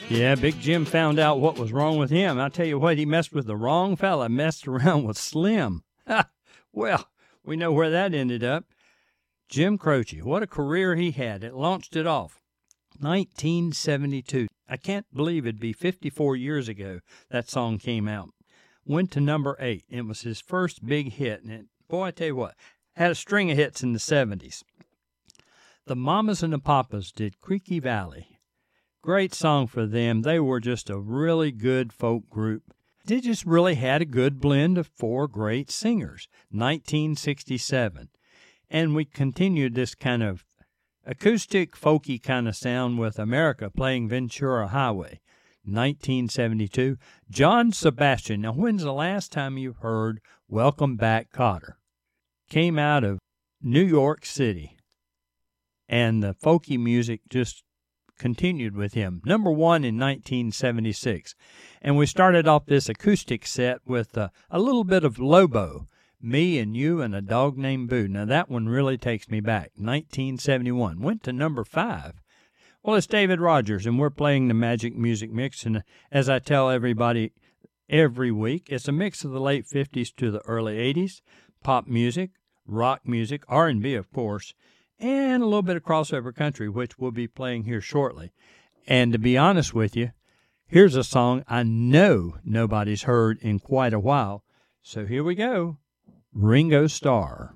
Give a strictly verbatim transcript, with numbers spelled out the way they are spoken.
Yeah, Big Jim found out what was wrong with him. I'll tell you what, he messed with the wrong fella, messed around with Slim. Well, we know where that ended up. Jim Croce, what a career he had. It launched it off. nineteen seventy-two. I can't believe it'd be fifty-four years ago that song came out. Went to number eight. It was his first big hit, and it, boy, I tell you what, had a string of hits in the seventies. The Mamas and the Papas did Creaky Valley. Great song for them. They were just a really good folk group. They just really had a good blend of four great singers. nineteen sixty-seven. And we continued this kind of acoustic, folky kind of sound with America playing Ventura Highway. nineteen seventy-two. John Sebastian. Now, when's the last time you've heard Welcome Back, Kotter? Came out of New York City. And the folky music just continued with him. Number one in nineteen seventy-six. And we started off this acoustic set with uh, a little bit of Lobo, Me and You and a Dog Named Boo. Now that one really takes me back. nineteen seventy-one. Went to number five. Well, it's David Rogers, and we're playing the Magic Music Mix. And as I tell everybody every week, it's a mix of the late fifties to the early eighties, pop music, rock music, R and B, of course, and a little bit of crossover country, which we'll be playing here shortly. And to be honest with you, here's a song I know nobody's heard in quite a while. So here we go, Ringo Starr.